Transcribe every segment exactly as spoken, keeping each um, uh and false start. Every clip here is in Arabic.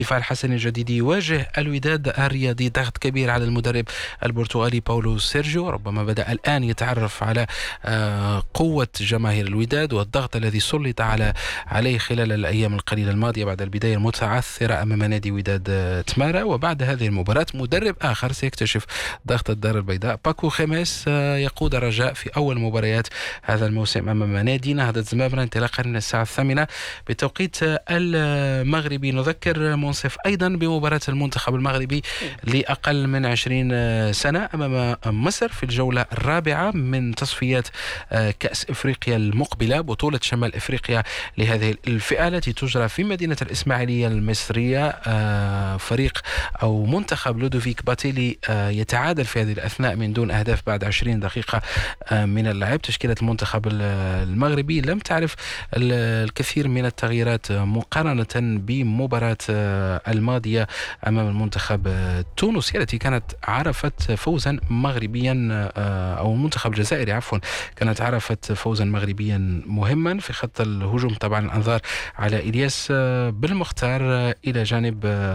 الحسن الجديد يواجه الوداد الرياضي ضغط كبير على المدرب البرتغالي باولو سيرجيو. ربما بدأ الآن يتعرف على قوة جماهير الوداد والضغط الذي سلط على عليه خلال الأيام القليلة الماضية بعد البداية المتعثرة أمام نادي وداد تمارا. وبعد هذه المباراة مدرب آخر سيكتشف ضغط الدار البيضاء. باكو خميس يقود الرجاء في أول مباريات هذا الموسم أمام نادي نهضة زمامرة انطلاقا من الساعة الثامنة بتوقيت المغربي. نذكر منصف أيضا بمباراة المنتخب المغربي لأقل من عشرين سنة أمام مصر في الجولة الرابعة من تصفيات كأس إفريقيا المقبلة، بطولة شمال إفريقيا لهذه الفئة التي تجرى في مدينة الإسماعيلية المصرية. فريق أو منتخب لودوفيك باتيلي يتعادل في هذه الأثناء من دون أهداف بعد عشرين دقيقة من اللعب. تشكيلة المنتخب المغربي لم تعرف الكثير من التغييرات مقارنة بمباراة الماضية أمام المنتخب التونسي التي كانت عرفت فوزا مغربيا، أو المنتخب الجزائري عفوا كانت عرفت فوزا مغربيا مهما. في خط الهجوم طبعا الأنظار على إلياس بالمختار إلى جانب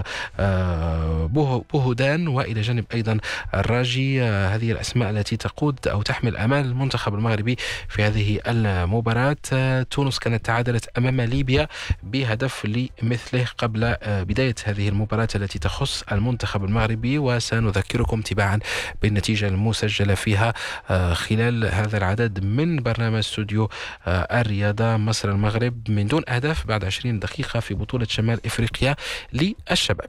بوهودان وإلى جانب أيضا الراجي. هذه الأسماء التي تقود أو تحمل أمال المنتخب المغربي في هذه المباراة. تونس كانت تعادلت أمام ليبيا بهدف لمثله قبل بداية هذه المباراة التي تخص المنتخب المغربي، وسنذكركم تباعا بالنتيجة المسجلة فيها خلال هذا العدد من برنامج استوديو الرياضة. مصر المغرب من دون أهداف بعد عشرين دقيقة في بطولة شمال إفريقيا للشباب.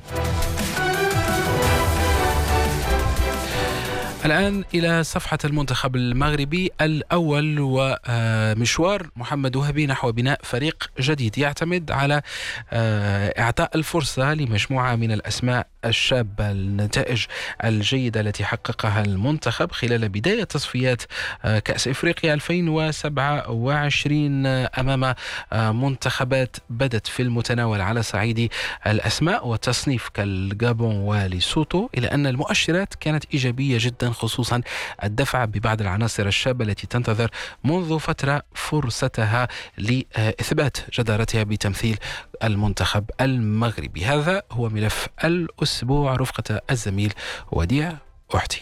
الآن إلى صفحة المنتخب المغربي الأول، ومشوار محمد وهبي نحو بناء فريق جديد يعتمد على إعطاء الفرصة لمجموعة من الأسماء الشابة. النتائج الجيدة التي حققها المنتخب خلال بداية تصفيات كأس إفريقيا ألفين وسبعة وعشرين أمام منتخبات بدت في المتناول على صعيد الأسماء والتصنيف كالغابون وليسوتو، إلى أن المؤشرات كانت إيجابية جدا، خصوصا الدفع ببعض العناصر الشابة التي تنتظر منذ فترة فرصتها لإثبات جدارتها بتمثيل المنتخب المغربي. هذا هو ملف الأسبوع رفقة الزميل وديع أحتي.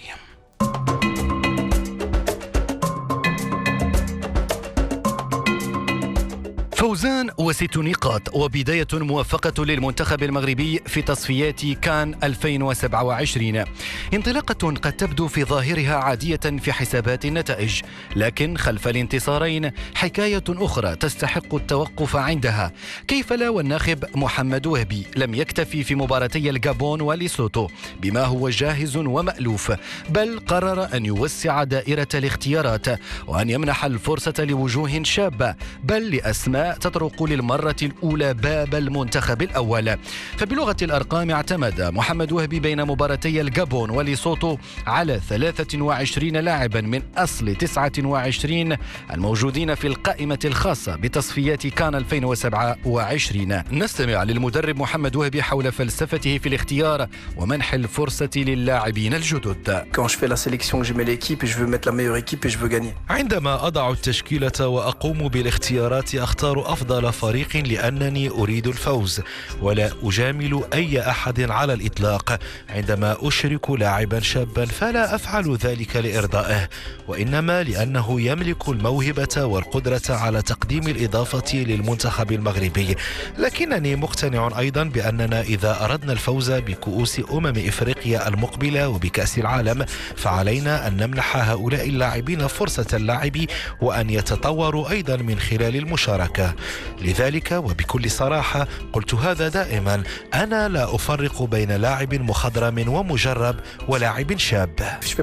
فوزان وست نقاط وبداية موفقة للمنتخب المغربي في تصفيات كان ألفين وسبعة وعشرين. انطلاقة قد تبدو في ظاهرها عادية في حسابات النتائج، لكن خلف الانتصارين حكاية أخرى تستحق التوقف عندها. كيف لا والناخب محمد وهبي لم يكتفي في مباراتي الغابون وليسوتو بما هو جاهز ومألوف، بل قرر أن يوسع دائرة الاختيارات وأن يمنح الفرصة لوجوه شابة، بل لأسماء تطرق للمرة الأولى باب المنتخب الأول. فبلغة الأرقام اعتمد محمد وهبي بين مباراتي الغابون وليسوتو على ثلاثة وعشرين لاعبا من أصل تسعة وعشرين الموجودين في القائمة الخاصة بتصفيات كان ألفين وسبعة وعشرين. نستمع للمدرب محمد وهبي حول فلسفته في الاختيار ومنح الفرصة للاعبين الجدد. عندما أضع التشكيلة وأقوم بالاختيارات أختار أفضل فريق لأنني أريد الفوز ولا أجامل أي أحد على الإطلاق. عندما أشرك لاعبا شابا فلا أفعل ذلك لإرضائه، وإنما لأنه يملك الموهبة والقدرة على تقديم الإضافة للمنتخب المغربي. لكنني مقتنع أيضا بأننا إذا أردنا الفوز بكؤوس أمم إفريقيا المقبلة وبكأس العالم فعلينا أن نمنح هؤلاء اللاعبين فرصة اللعب وأن يتطوروا أيضا من خلال المشاركة. لذلك وبكل صراحة قلت هذا دائما، أنا لا أفرق بين لاعب مخضرم ومجرب ولاعب شاب.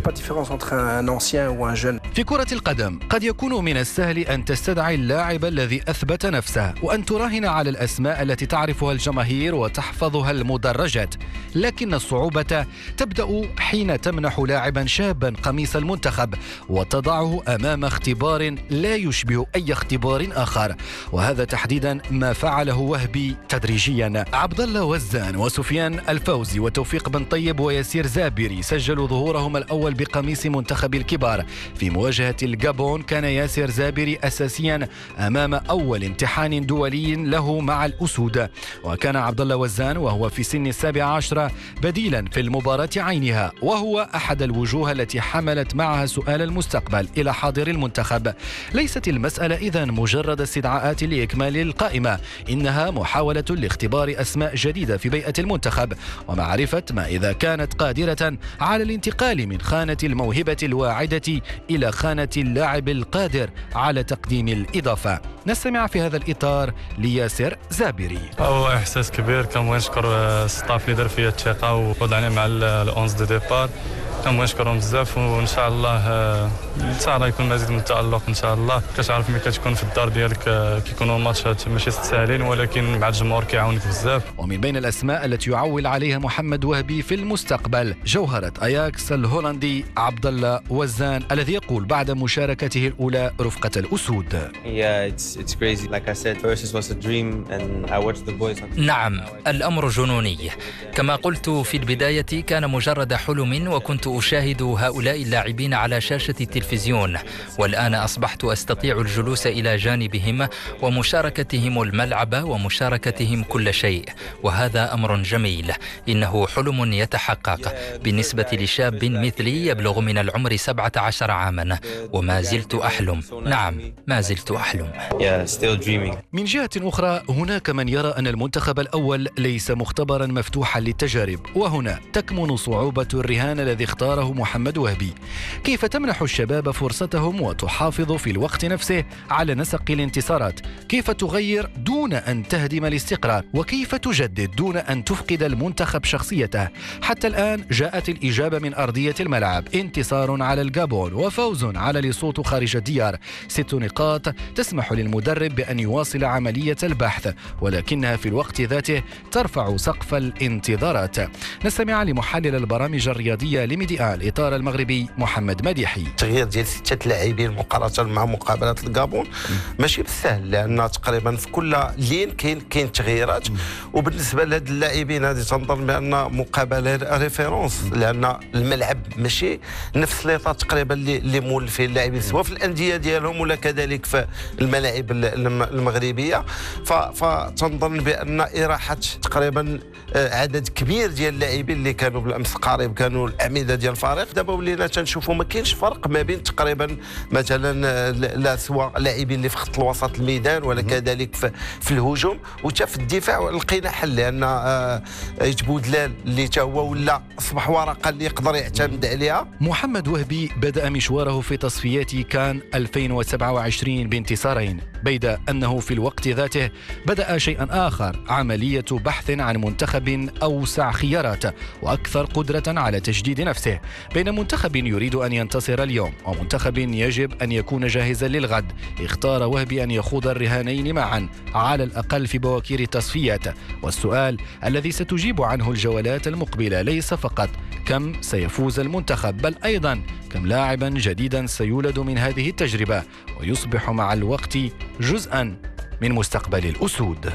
في كرة القدم قد يكون من السهل أن تستدعي اللاعب الذي أثبت نفسه وأن تراهن على الأسماء التي تعرفها الجماهير وتحفظها المدرجات، لكن الصعوبة تبدأ حين تمنح لاعبا شابا قميص المنتخب وتضعه أمام اختبار لا يشبه أي اختبار آخر، وهذا تحديدا ما فعله وهبي تدريجيا. عبد الله وزان وسفيان الفوزي وتوفيق بن طيب وياسير زابري سجلوا ظهورهم الأول بقميص منتخب الكبار. في مواجهة الجابون كان ياسير زابري أساسيا أمام أول امتحان دولي له مع الأسود، وكان عبد الله وزان وهو في سن السابعة عشرة بديلا في المباراة عينها، وهو أحد الوجوه التي حملت معها سؤال المستقبل إلى حاضر المنتخب. ليست المسألة إذن مجرد استدعاءات لإكمال القائمة، إنها محاولة لاختبار أسماء جديدة في بيئة المنتخب ومعرفة ما إذا كانت قادرة على الانتقال من خانة الموهبة الواعدة إلى خانة اللاعب القادر على تقديم الإضافة. نستمع في هذا الإطار لياسر زابري. هو إحساس كبير، كنبغي نشكر الستاف اللي دار فيا الثقة ووضعني مع الأونز دو ديبار، كنبغي نشكرهم بزاف، وإن شاء الله إن شاء الله يكون مزيد من التألق. إن شاء الله كتعرف ملي كتكون في الدار ديالك كيكونوا الماتشات ماشي ساهلين، ولكن مع الجمهور كيعاونك بزاف. ومن بين الأسماء التي يعول عليها محمد وهبي في المستقبل جوهرة أياكس الهولندي عبد الله وزان، الذي يقول بعد مشاركته الأولى رفقة الأسود: نعم، الأمر جنوني. كما قلت في البداية كان مجرد حلم، وكنت أشاهد هؤلاء اللاعبين على شاشة التلفزيون، والآن أصبحت أستطيع الجلوس إلى جانبهم ومشاركتهم الملعب ومشاركتهم كل شيء، وهذا أمر جميل. إنه حلم يتحقق بالنسبة لشاب مثلي يبلغ من العمر سبعة عشر عاما، وما زلت أحلم. نعم، ما زلت أحلم. من جهة أخرى هناك من يرى أن المنتخب الأول ليس مختبرا مفتوحا للتجارب، وهنا تكمن صعوبة الرهان الذي اختاره محمد وهبي. كيف تمنح الشباب فرصتهم وتحافظ في الوقت نفسه على نسق الانتصارات؟ كيف تغير دون أن تهدم الاستقرار؟ وكيف تجدد دون أن تفقد المنتخب شخصيته؟ حتى الآن جاءت الإجابة من أرضية الملعب: انتصار على الجابون وفوز على ليسوتو خارج الديار. ست نقاط تسمح للمدرب بأن يواصل عملية البحث، ولكنها في الوقت ذاته ترفع سقف الانتظارات. نستمع لمحلل البرامج الرياضية لميديا الإطار المغربي محمد مديحي. التغيير ديال ستة لاعبين مقارنة مع مقابلة الجابون ماشي بالسهل، لأن تقريبا في كل لين كاين كاين تغييرات، وبالنسبة لهاد اللاعبين هذه تنظن بأن مقابلة ريفيرونس، لأن الملعب ماشي نفس ليطا تقريبا اللي مولفين اللاعبين سواء في الأندية ديالهم ولا كذلك في الملاعب المغربية. فتنظن بأن إراحة تقريبا عدد كبير ديال اللاعبين اللي كانوا بالأمس قريب كانوا الأعمدة ديال الفريق، دابا ولينا تنشوفوا ما كاينش فرق ما بين تقريبا مثلا لا سواء لاعبين اللي في خط الوسط الميدان ولا كذلك في, في الهجوم، وتا في الدفاع لقينا حل، لأن يجبو دلال اللي تا هو ولا أصبح ورقة اللي يقدر يعتمد عليها. محمد وهبي بدأ مشواره في تصفيات كان ألفين وسبعة وعشرين بانتصارين، بيد أنه في الوقت ذاته بدأ شيئا آخر: عملية بحث عن منتخب أوسع خيارات وأكثر قدرة على تجديد نفسه، بين منتخب يريد أن ينتصر اليوم ومنتخب يجب أن يكون جاهزا للغد. اختار وهبي أن يخوض الرهانين معا على الأقل في بواكير التصفيات، والسؤال الذي ستجيب عنه الجولات المقبلة ليس فقط كم سيفوز المنتخب، بل أيضا كم لاعبا جديدا سيولد من هذه التجربة ويصبح مع الوقت جزءا من مستقبل الأسود.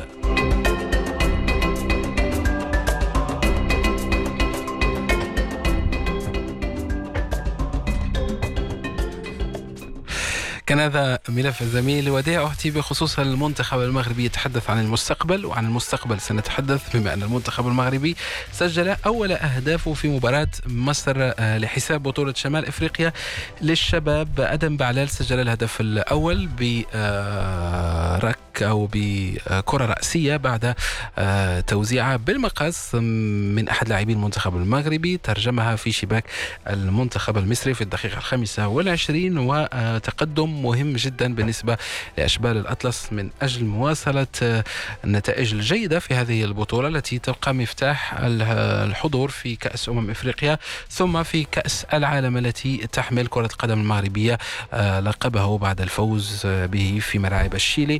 كان هذا ملف الزميل وديع أحتي بخصوص المنتخب المغربي. يتحدث عن المستقبل، وعن المستقبل سنتحدث بما أن المنتخب المغربي سجل أول أهدافه في مباراة مصر لحساب بطولة شمال إفريقيا للشباب. أدم بعلال سجل الهدف الأول برك أو بكرة رأسية بعد توزيعها بالمقص من أحد لاعبي المنتخب المغربي، ترجمها في شباك المنتخب المصري في الدقيقة الخامسة والعشرين، وتقدم مهم جدا بالنسبة لأشبال الأطلس من أجل مواصلة النتائج الجيدة في هذه البطولة التي تلقى مفتاح الحضور في كأس أمم إفريقيا ثم في كأس العالم التي تحمل كرة القدم المغربية لقبه بعد الفوز به في ملاعب الشيلي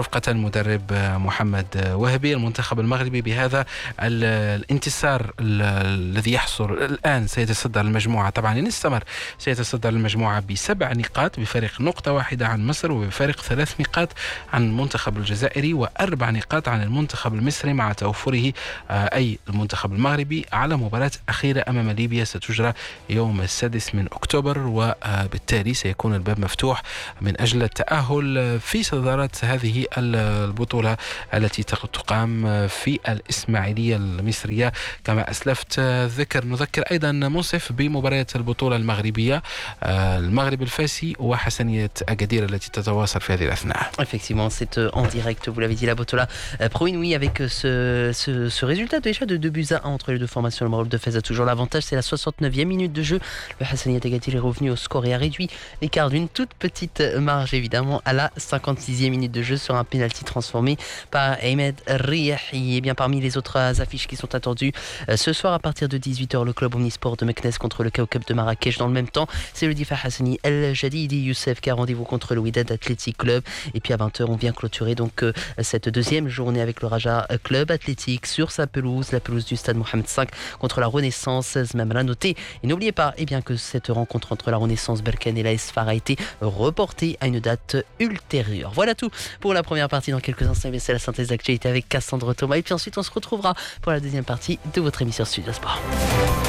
رفقة المدرب محمد وهبي. المنتخب المغربي بهذا الانتصار الذي يحصل الآن سيتصدر المجموعة، طبعا إن استمر سيتصدر المجموعة بسبع نقاط بفارق نقطة واحدة عن مصر، وبفارق ثلاث نقاط عن المنتخب الجزائري، وأربع نقاط عن المنتخب المصري مع توفره أي المنتخب المغربي على مباراة أخيرة أمام ليبيا ستجرى يوم السادس من أكتوبر، وبالتالي سيكون الباب مفتوح من أجل التأهل في صدارة هذه البطولة التي تقام في الإسماعيلية المصرية. كما أسلفت ذكر نذكر أيضا منصف بمباريات البطولة المغربية، المغرب الفاسي وحسنية أكادير التي تتواصل في هذه الأثناء. Effectivement, c'est en direct, vous l'avez dit, la Botola Pro Inouï avec ce, ce, ce résultat déjà de deux buts à un entre les deux formations. Le Maroc de Fès a toujours l'avantage, c'est la soixante-neuvième minute de jeu. Le Hassaniat Agadir est revenu au score et a réduit l'écart d'une toute petite marge évidemment à la cinquante-sixième minute de jeu sur un penalty transformé par Ahmed Riahi. Et bien parmi les autres affiches qui sont attendues ce soir à partir de dix-huit heures, le club Omnisport de Meknès contre le Kaukab de Marrakech. Dans le même temps, c'est le Difa Hassani El Jadidi Youssef qui a rendez-vous contre le Wydad Athletic Club. Et puis à vingt heures, on vient clôturer donc cette deuxième journée avec le Raja Club Athlétique sur sa pelouse, la pelouse du stade Mohamed cinq contre la Renaissance Zmamra. Notez et n'oubliez pas eh bien, que cette rencontre entre la Renaissance Berkane et la S F A R a été reportée à une date ultérieure. Voilà tout pour la première partie. Dans quelques instants, c'est la synthèse d'actualité avec Cassandre Thomas. Et puis ensuite, on se retrouvera pour la deuxième partie de votre émission Studio Sport.